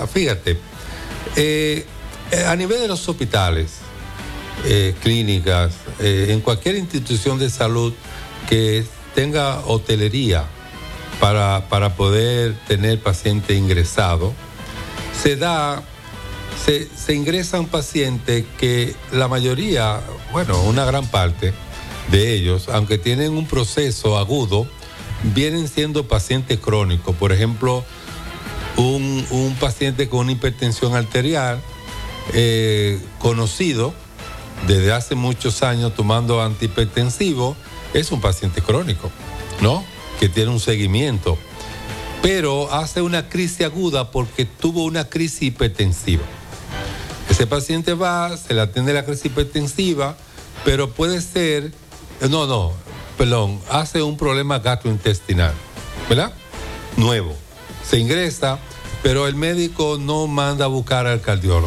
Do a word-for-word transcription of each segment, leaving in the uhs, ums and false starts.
fíjate, eh, a nivel de los hospitales, eh, clínicas, eh, en cualquier institución de salud que tenga hotelería para, para poder tener paciente ingresado, se da, se, se ingresa un paciente que la mayoría, bueno, una gran parte de ellos, aunque tienen un proceso agudo, vienen siendo pacientes crónicos. Por ejemplo, un, un paciente con una hipertensión arterial eh, conocido desde hace muchos años tomando antihipertensivo, es un paciente crónico, ¿no? Que tiene un seguimiento, pero hace una crisis aguda porque tuvo una crisis hipertensiva. Ese paciente va, se le atiende la crisis hipertensiva, pero puede ser, no, no, perdón, hace un problema gastrointestinal, ¿verdad? Nuevo. Se ingresa, pero el médico no manda a buscar al cardiólogo.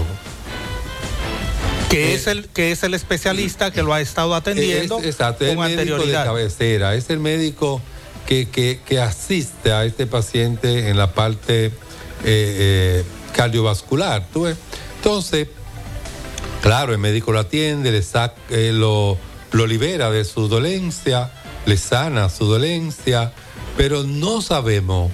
Que, eh, es el, que es el especialista que lo ha estado atendiendo es, exacto, con el médico anterioridad. de cabecera, es el médico que, que, que asiste a este paciente en la parte eh, eh, cardiovascular. ¿Tú ves? Entonces, claro, el médico lo atiende, le saca, eh, lo, lo libera de su dolencia, le sana su dolencia, pero no sabemos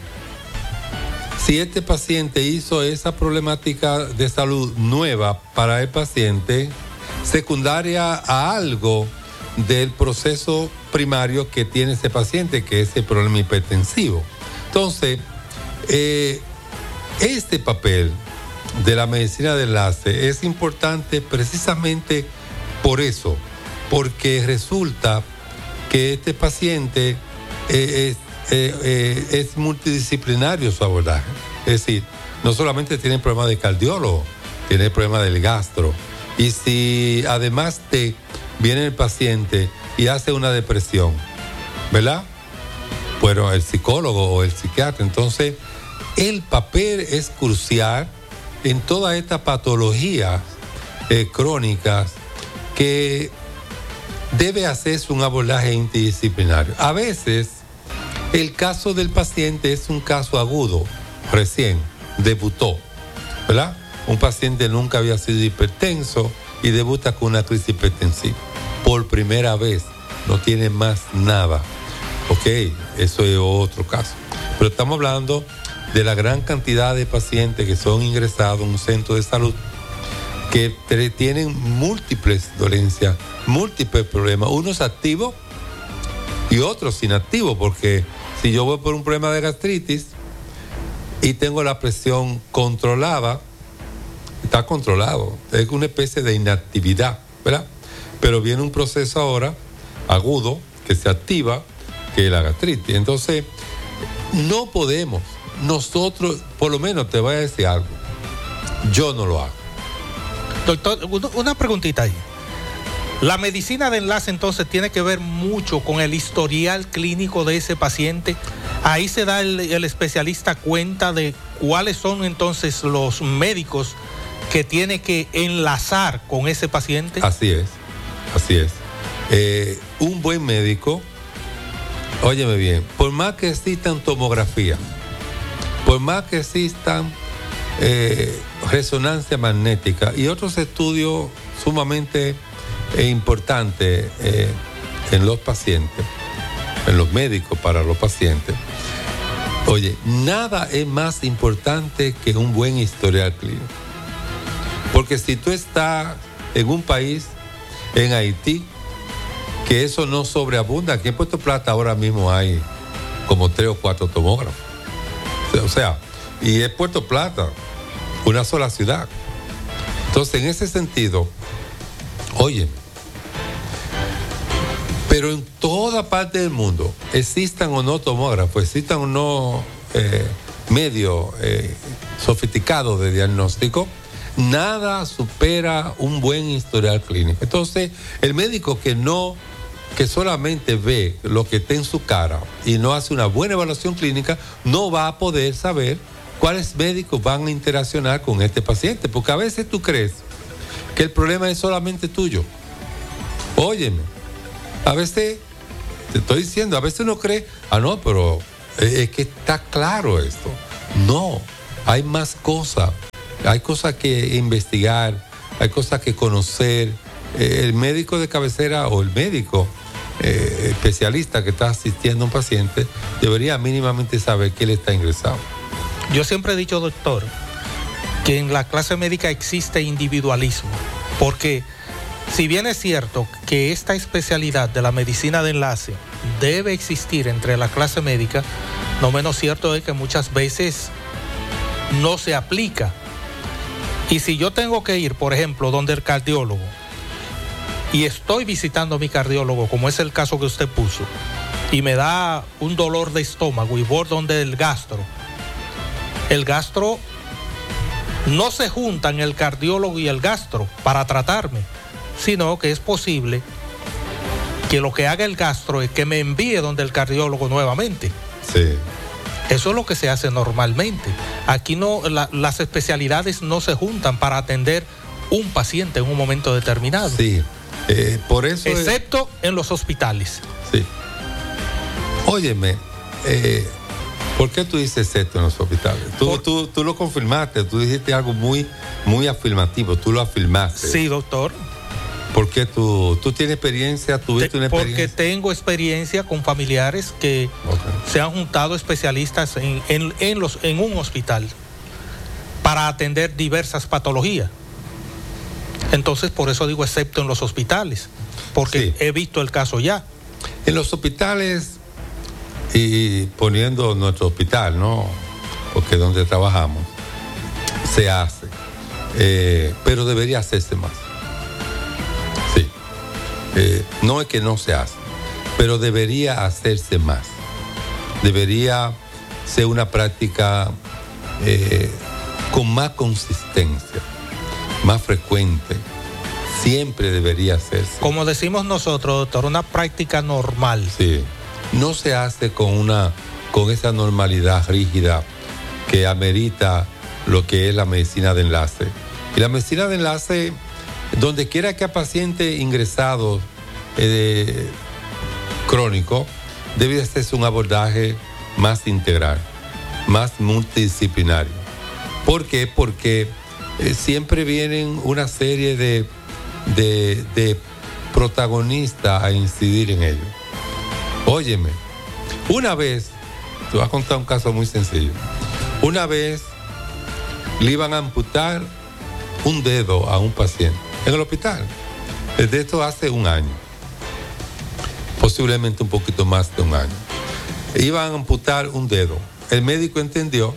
si este paciente hizo esa problemática de salud nueva para el paciente, secundaria a algo del proceso primario que tiene ese paciente, que es el problema hipertensivo. Entonces, eh, este papel de la medicina de enlace es importante precisamente por eso, porque resulta que este paciente eh, es Eh, eh, es multidisciplinario su abordaje. Es decir, no solamente tiene problemas de cardiólogo, tiene problemas del gastro. Y si además de viene el paciente y hace una depresión, ¿verdad? Bueno, el psicólogo o el psiquiatra. Entonces, el papel es crucial en toda esta patología eh, crónicas que debe hacerse un abordaje interdisciplinario. A veces el caso del paciente es un caso agudo, recién debutó, ¿verdad? Un paciente nunca había sido hipertenso y debuta con una crisis hipertensiva. Por primera vez, no tiene más nada. Ok, eso es otro caso. Pero estamos hablando de la gran cantidad de pacientes que son ingresados en un centro de salud que tienen múltiples dolencias, múltiples problemas, unos activos y otros inactivos, porque si yo voy por un problema de gastritis y tengo la presión controlada, está controlado, es una especie de inactividad, ¿verdad? Pero viene un proceso ahora agudo que se activa, que es la gastritis. Entonces, no podemos, nosotros, por lo menos te voy a decir algo, yo no lo hago. Doctor, una preguntita ahí. La medicina de enlace entonces tiene que ver mucho con el historial clínico de ese paciente. Ahí se da el, el especialista cuenta de cuáles son entonces los médicos que tiene que enlazar con ese paciente. Así es, así es. Eh, un buen médico, óyeme bien, por más que existan tomografía, por más que existan eh, resonancia magnética y otros estudios sumamente es importante eh, en los pacientes, en los médicos para los pacientes. Oye, nada es más importante que un buen historial clínico. Porque si tú estás en un país, en Haití, que eso no sobreabunda, aquí en Puerto Plata ahora mismo hay como tres o cuatro tomógrafos. O sea, y es Puerto Plata, una sola ciudad. Entonces, en ese sentido, oye, pero en toda parte del mundo, existan o no tomógrafos, existan o no eh, medios eh, sofisticados de diagnóstico, nada supera un buen historial clínico. Entonces, el médico que no, que solamente ve lo que está en su cara y no hace una buena evaluación clínica, no va a poder saber cuáles médicos van a interaccionar con este paciente, porque a veces tú crees que el problema es solamente tuyo. Óyeme, a veces, te estoy diciendo, a veces uno cree, ah, no, pero es que está claro esto. No, hay más cosas hay cosas que investigar, hay cosas que conocer. Eh, el médico de cabecera o el médico eh, especialista que está asistiendo a un paciente debería mínimamente saber que él está ingresado. Yo siempre he dicho, doctor, que en la clase médica existe individualismo, porque si bien es cierto que esta especialidad de la medicina de enlace debe existir entre la clase médica, no menos cierto es que muchas veces no se aplica. Y si yo tengo que ir, por ejemplo, donde el cardiólogo, y estoy visitando a mi cardiólogo, como es el caso que usted puso, y me da un dolor de estómago y voy donde el gastro, el gastro no se juntan el cardiólogo y el gastro para tratarme, sino que es posible que lo que haga el gastro es que me envíe donde el cardiólogo nuevamente. Sí. Eso es lo que se hace normalmente. Aquí no, la, las especialidades no se juntan para atender un paciente en un momento determinado. Sí, eh, por eso... Excepto es... en los hospitales. Sí. Óyeme, eh, ¿por qué tú dices esto en los hospitales? Tú, por... tú, tú lo confirmaste, tú dijiste algo muy, muy afirmativo, tú lo afirmaste. Sí, doctor. ¿Por qué tú, tú tienes experiencia? ¿Tuviste Te, una experiencia? Porque tengo experiencia con familiares que okay. se han juntado especialistas en, en, en, los, en un hospital para atender diversas patologías. Entonces, por eso digo excepto en los hospitales, porque sí. he visto el caso ya. En los hospitales, y poniendo nuestro hospital, ¿no? Porque es donde trabajamos, se hace, eh, pero debería hacerse más. Sí. Eh, no es que no se hace, pero debería hacerse más. Debería ser una práctica eh, con más consistencia, más frecuente. Siempre debería hacerse. Como decimos nosotros, doctor, una práctica normal. Sí. No se hace con una, con esa normalidad rígida que amerita lo que es la medicina de enlace. Y la medicina de enlace, donde quiera que haya paciente ingresado eh, crónico, debe hacerse un abordaje más integral, más multidisciplinario. ¿Por qué? Porque eh, siempre vienen una serie de, de, de protagonistas a incidir en ello. Óyeme, una vez, te voy a contar un caso muy sencillo. Una vez le iban a amputar un dedo a un paciente en el hospital. Desde esto hace un año, posiblemente un poquito más de un año. Iban a amputar un dedo. El médico entendió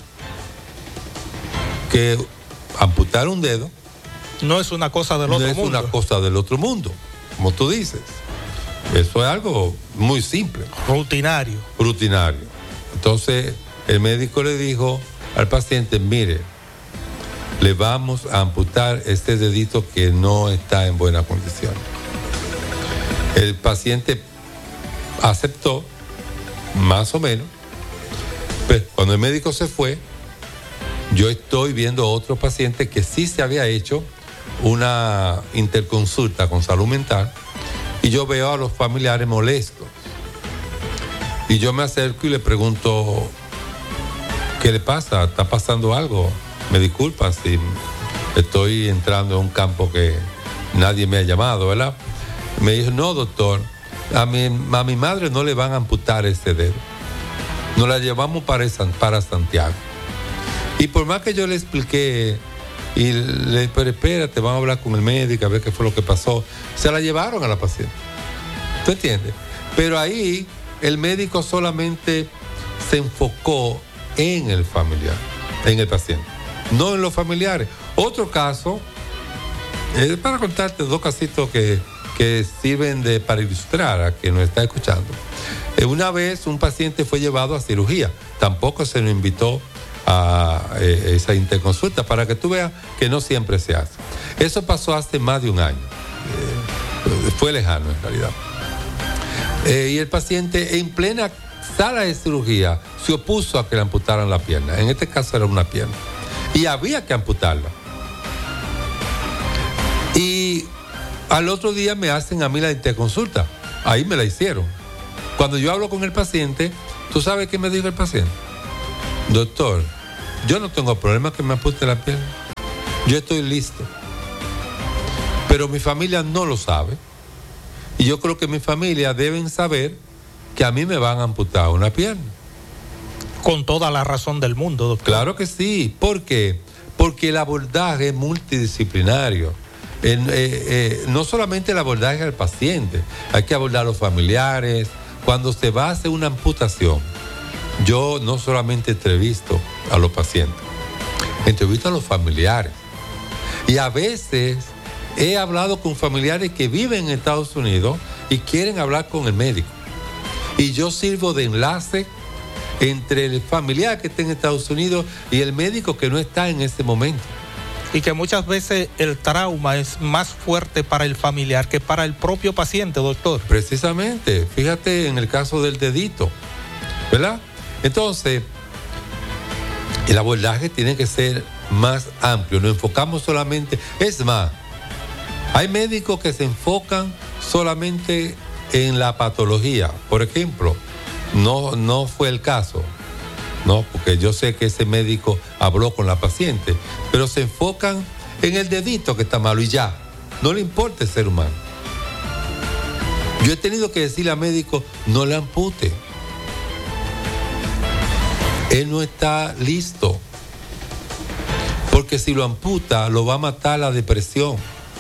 que amputar un dedo no es una cosa del otro mundo. No es una cosa del otro mundo, como tú dices. Eso es algo muy simple. Rutinario. Rutinario. Entonces, el médico le dijo al paciente, mire, le vamos a amputar este dedito que no está en buena condición. El paciente aceptó, más o menos, pero cuando el médico se fue, yo estoy viendo otro paciente que sí se había hecho una interconsulta con salud mental. Y yo veo a los familiares molestos. Y yo me acerco y le pregunto, ¿qué le pasa? ¿Está pasando algo? Me disculpan si estoy entrando en un campo que nadie me ha llamado, ¿verdad? Me dijo, no, doctor, a mi, a mi madre no le van a amputar ese dedo. Nos la llevamos para, para Santiago. Y por más que yo le expliqué, y le pero espérate, vamos a hablar con el médico a ver qué fue lo que pasó. Se la llevaron a la paciente. ¿Tú entiendes? Pero ahí el médico solamente se enfocó en el familiar, en el paciente, no en los familiares. Otro caso, es para contarte dos casitos que, que sirven de, para ilustrar a quien nos está escuchando. Una vez un paciente fue llevado a cirugía. Tampoco se lo invitó a eh, esa interconsulta, para que tú veas que no siempre se hace. Eso pasó hace más de un año, eh, fue lejano en realidad. Eh, y el paciente en plena sala de cirugía se opuso a que le amputaran la pierna. En este caso era una pierna y había que amputarla. Y al otro día me hacen a mí la interconsulta, ahí me la hicieron. Cuando yo hablo con el paciente, ¿tú sabes qué me dijo el paciente? Doctor, yo no tengo problema que me ampute la pierna. yo estoy listo. Pero mi familia no lo sabe. Y yo creo que mi familia deben saber que a mí me van a amputar una pierna. Con toda la razón del mundo, doctor. Claro que sí. ¿Por qué? Porque el abordaje es multidisciplinario. En, eh, eh, no solamente el abordaje al paciente, hay que abordar a los familiares. Cuando se va a hacer una amputación, yo no solamente entrevisto a los pacientes, entrevisto a los familiares. Y a veces he hablado con familiares que viven en Estados Unidos y quieren hablar con el médico. Y yo sirvo de enlace entre el familiar que está en Estados Unidos y el médico que no está en ese momento. Y que muchas veces el trauma es más fuerte para el familiar que para el propio paciente, doctor. Precisamente, fíjate en el caso del dedito, ¿verdad? Entonces, el abordaje tiene que ser más amplio, nos enfocamos solamente, es más, hay médicos que se enfocan solamente en la patología. Por ejemplo, no, no fue el caso, no, porque yo sé que ese médico habló con la paciente, pero se enfocan en el dedito que está malo y ya, no le importa el ser humano. Yo he tenido que decirle al médico, no le ampute. Él no está listo, porque si lo amputa, lo va a matar la depresión.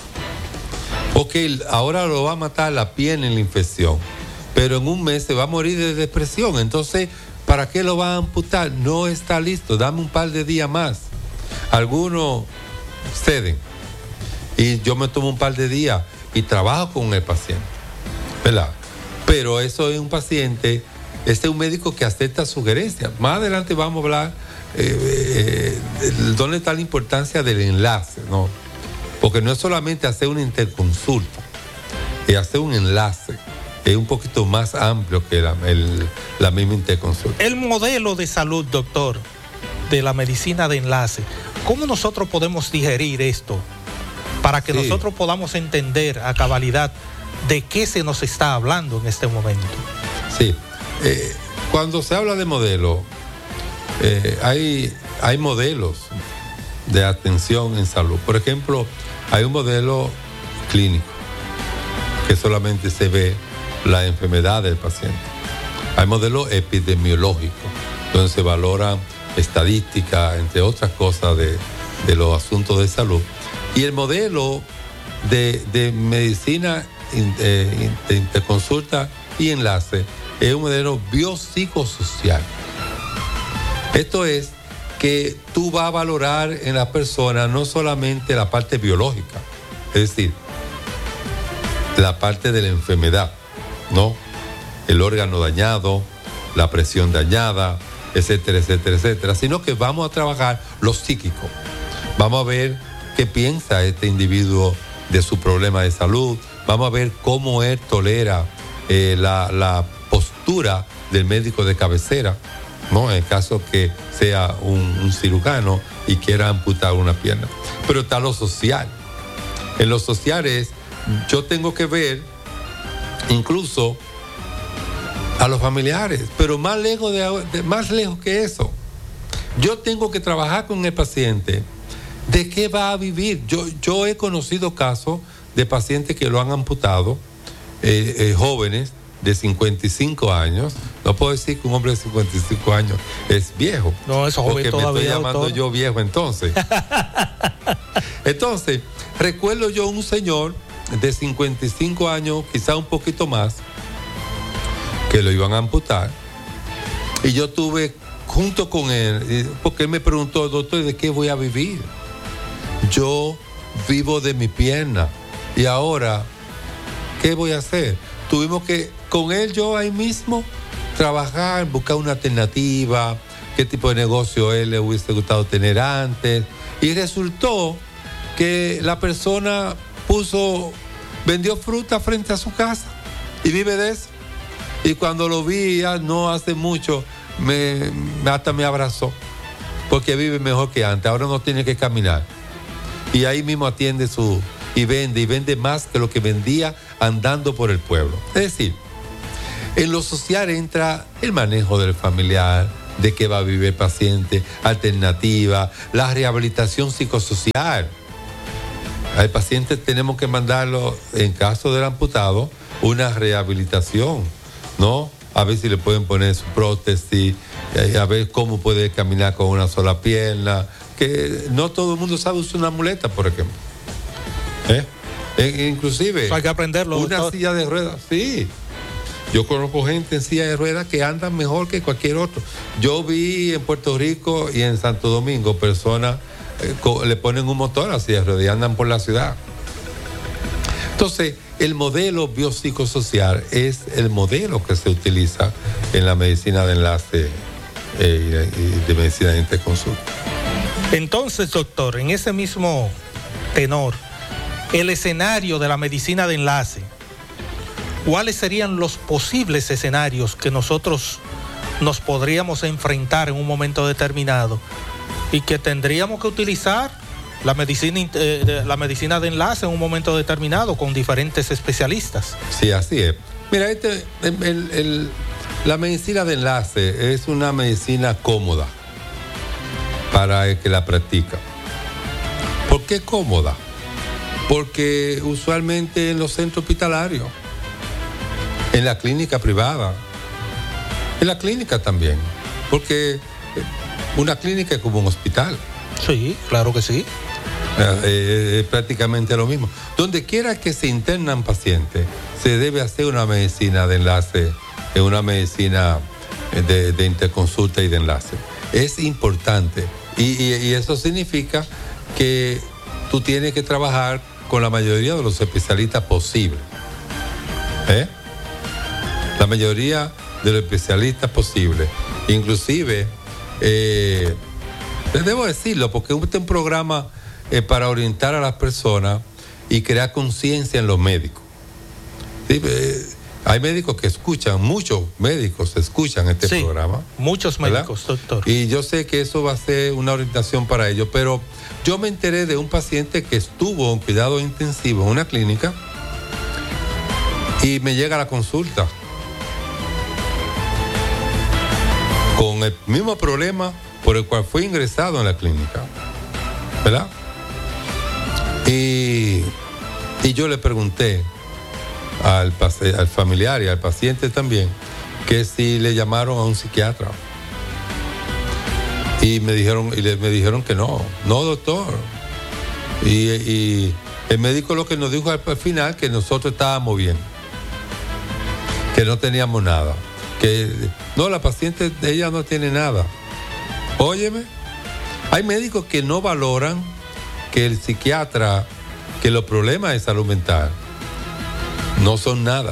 Ok, ahora lo va a matar la pierna en la infección, pero en un mes se va a morir de depresión. Entonces, ¿para qué lo va a amputar? No está listo, dame un par de días más. Algunos ceden y yo me tomo un par de días y trabajo con el paciente, ¿verdad? Pero eso es un paciente, este es un médico que acepta sugerencias. Más adelante vamos a hablar eh, eh, dónde está la importancia del enlace, ¿no? Porque no es solamente hacer una interconsulta, es hacer un enlace. Es un poquito más amplio que la, el, la misma interconsulta. El modelo de salud, doctor, de la medicina de enlace, ¿cómo nosotros podemos digerir esto para que sí. nosotros podamos entender a cabalidad de qué se nos está hablando en este momento? Sí, eh, cuando se habla de modelo, eh, hay, hay modelos de atención en salud. Por ejemplo, hay un modelo clínico que solamente se ve la enfermedad del paciente. Hay modelo epidemiológico, donde se valora estadística, entre otras cosas, de, de los asuntos de salud. Y el modelo de, de medicina eh, de interconsulta y enlace es un modelo biopsicosocial. Esto es que tú vas a valorar en la persona no solamente la parte biológica, es decir, la parte de la enfermedad, ¿no? El órgano dañado, la presión dañada, etcétera, etcétera, etcétera, sino que vamos a trabajar lo psíquico. Vamos a ver qué piensa este individuo de su problema de salud, vamos a ver cómo él tolera eh, la, la postura del médico de cabecera, ¿no? En el caso que sea un, un cirujano y quiera amputar una pierna. Pero está lo social. En lo social es, yo tengo que ver incluso a los familiares, pero más lejos, de, de, más lejos que eso. Yo tengo que trabajar con el paciente. ¿De qué va a vivir? Yo, yo he conocido casos de pacientes que lo han amputado, eh, eh, jóvenes de cincuenta y cinco años. No puedo decir que un hombre de cincuenta y cinco años es viejo. No, eso joven todavía. Porque me estoy llamando doctor. yo viejo entonces. Entonces, recuerdo yo un señor de cincuenta y cinco años, quizá un poquito más, que lo iban a amputar. Y yo tuve junto con él, porque él me preguntó, doctor, ¿de qué voy a vivir? Yo vivo de mi pierna. Y ahora, ¿qué voy a hacer? Tuvimos que, con él yo ahí mismo, trabajar, buscar una alternativa, qué tipo de negocio él le hubiese gustado tener antes. Y resultó que la persona puso, vendió fruta frente a su casa y vive de eso. Y cuando lo vi ya no hace mucho, me, hasta me abrazó, porque vive mejor que antes, ahora no tiene que caminar. Y ahí mismo atiende su, y vende, y vende más que lo que vendía andando por el pueblo. Es decir, en lo social entra el manejo del familiar, de qué va a vivir el paciente, alternativa, la rehabilitación psicosocial. Al paciente tenemos que mandarlo, en caso del amputado, una rehabilitación, ¿no? A ver si le pueden poner su prótesis, a ver cómo puede caminar con una sola pierna, que no todo el mundo sabe usar una muleta, por ejemplo. ¿Eh? E, inclusive, Eso hay que aprenderlo. Una doctor. silla de ruedas, sí. Yo conozco gente en silla de ruedas que andan mejor que cualquier otro. Yo vi en Puerto Rico y en Santo Domingo personas eh, co- le ponen un motor a la silla de ruedas y andan por la ciudad. Entonces, el modelo biopsicosocial es el modelo que se utiliza en la medicina de enlace eh, y, de, y de medicina de interconsulta. Entonces, doctor, en ese mismo tenor, el escenario de la medicina de enlace, ¿cuáles serían los posibles escenarios que nosotros nos podríamos enfrentar en un momento determinado y que tendríamos que utilizar la medicina, eh, la medicina de enlace en un momento determinado con diferentes especialistas? Sí, así es. Mira, este, el, el, el, la medicina de enlace es una medicina cómoda para el que la practica. ¿Por qué cómoda? Porque usualmente en los centros hospitalarios, en la clínica privada, en la clínica también, porque una clínica es como un hospital. Sí, claro que sí. Eh, es prácticamente lo mismo. Donde quiera que se internan pacientes, se debe hacer una medicina de enlace, una medicina de, de interconsulta y de enlace. Es importante. Y, y, y eso significa que tú tienes que trabajar con la mayoría de los especialistas posibles. ¿Eh? La mayoría de los especialistas posibles. Inclusive, eh, debo decirlo, porque este es un programa eh, para orientar a las personas y crear conciencia en los médicos. ¿Sí? Eh, hay médicos que escuchan, muchos médicos escuchan este sí, programa. Muchos médicos, ¿verdad? Doctor. Y yo sé que eso va a ser una orientación para ellos, pero yo me enteré de un paciente que estuvo en cuidado intensivo en una clínica y me llega a la consulta con el mismo problema por el cual fue ingresado en la clínica, ¿verdad? Y, y yo le pregunté al, al familiar y al paciente también que si le llamaron a un psiquiatra. Y me dijeron, y le, me dijeron que no, no doctor. Y, y el médico lo que nos dijo al, al final que nosotros estábamos bien, que no teníamos nada, que no, la paciente, ella no tiene nada. Óyeme, hay médicos que no valoran que el psiquiatra, que los problemas de salud mental no son nada.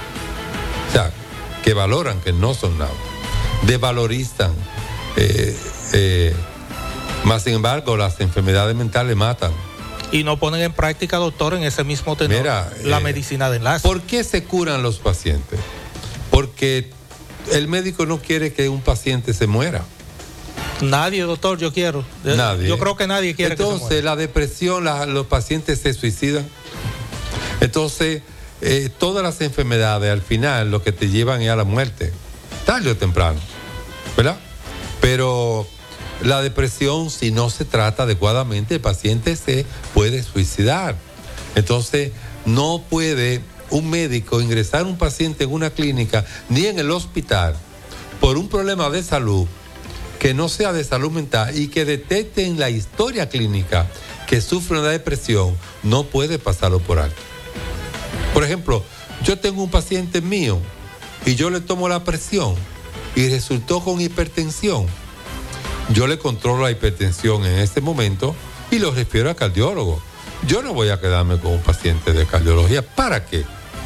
O sea, que valoran que no son nada. Desvalorizan. Eh, eh, más sin embargo, las enfermedades mentales matan. Y no ponen en práctica, doctor, en ese mismo tenor, Mira, la eh, medicina de enlace. ¿Por qué se curan los pacientes? Porque el médico no quiere que un paciente se muera. Nadie, doctor, yo quiero. Nadie. Yo creo que nadie quiere Entonces, que se muera. la depresión, la, los pacientes se suicidan. Entonces, eh, todas las enfermedades al final lo que te llevan es a la muerte, tarde o temprano, ¿verdad? Pero la depresión, si no se trata adecuadamente, el paciente se puede suicidar. Entonces, no puede un médico ingresar a un paciente en una clínica ni en el hospital por un problema de salud que no sea de salud mental y que detecte en la historia clínica que sufre una depresión, no puede pasarlo por alto. Por ejemplo, yo tengo un paciente mío y yo le tomo la presión y resultó con hipertensión. Yo le controlo la hipertensión en este momento y lo refiero al cardiólogo. Yo no voy a quedarme con un paciente de cardiología. ¿Para qué?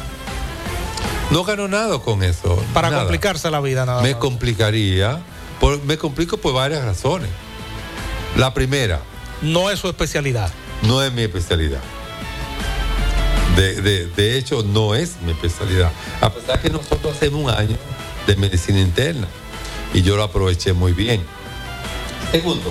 No gano nada con eso. Para nada. complicarse la vida, nada Me más. complicaría. Por, me complico por varias razones. La primera, No es su especialidad. no es mi especialidad. De, de, de hecho, no es mi especialidad. A pesar que nosotros hacemos un año de medicina interna y yo lo aproveché muy bien. Segundo,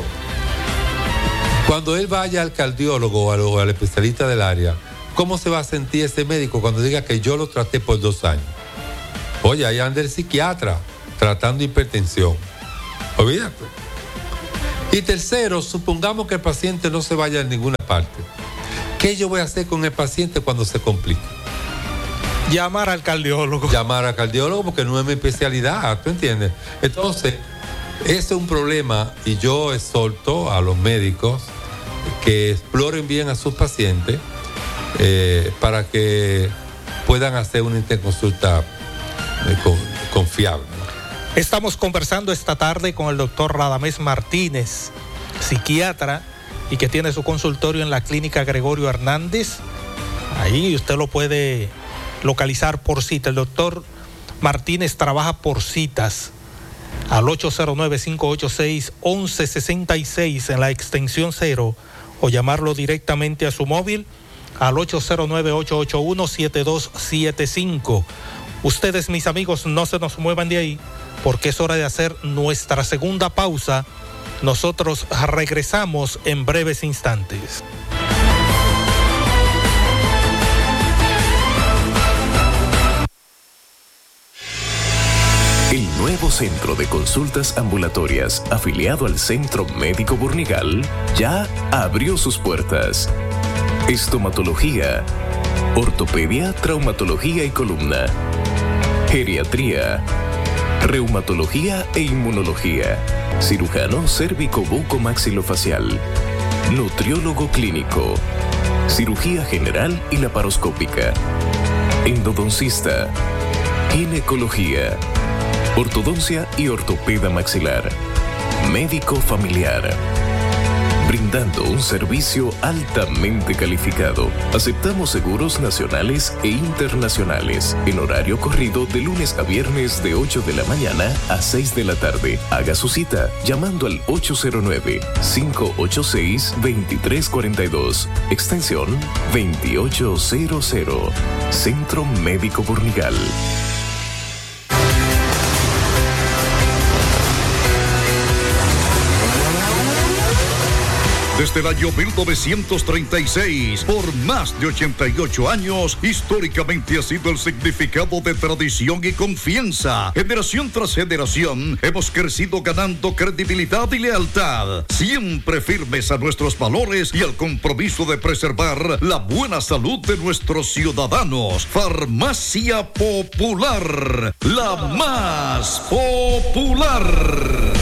cuando él vaya al cardiólogo o al, o al especialista del área, ¿cómo se va a sentir ese médico cuando diga que yo lo traté por dos años? Oye, ahí anda el psiquiatra tratando hipertensión. Olvídate. Y tercero, supongamos que el paciente no se vaya a ninguna parte. ¿Qué yo voy a hacer con el paciente cuando se complique? Llamar al cardiólogo. Llamar al cardiólogo porque no es mi especialidad, ¿tú entiendes? Entonces, ese es un problema y yo exhorto a los médicos que exploren bien a sus pacientes eh, para que puedan hacer una interconsulta eh, con, confiable. Estamos conversando esta tarde con el doctor Radamés Martínez, psiquiatra, y que tiene su consultorio en la clínica Gregorio Hernández. Ahí usted lo puede localizar por cita. El doctor Martínez trabaja por citas al ocho cero nueve, cinco ocho seis, once sesenta y seis en la extensión cero o llamarlo directamente a su móvil al ocho cero nueve, ocho ocho uno, siete dos siete cinco. Ustedes, mis amigos, no se nos muevan de ahí porque es hora de hacer nuestra segunda pausa. Nosotros regresamos en breves instantes. El nuevo centro de consultas ambulatorias afiliado al Centro Médico Burnigal ya abrió sus puertas. Estomatología, ortopedia, traumatología y columna, geriatría, reumatología e inmunología, cirujano cérvico-buco-maxilofacial, nutriólogo clínico, cirugía general y laparoscópica, endodoncista, ginecología, ortodoncia y ortopeda maxilar, médico familiar. Brindando un servicio altamente calificado. Aceptamos seguros nacionales e internacionales. En horario corrido de lunes a viernes de ocho de la mañana a seis de la tarde. Haga su cita llamando al ocho cero nueve, cinco ocho seis, dos tres cuatro dos. Extensión veintiocho cero cero. Centro Médico Burnigal. Desde el año mil novecientos treinta y seis, por más de ochenta y ocho años, históricamente ha sido el significado de tradición y confianza. Generación tras generación, hemos crecido ganando credibilidad y lealtad, siempre firmes a nuestros valores y al compromiso de preservar la buena salud de nuestros ciudadanos. Farmacia Popular, la más popular.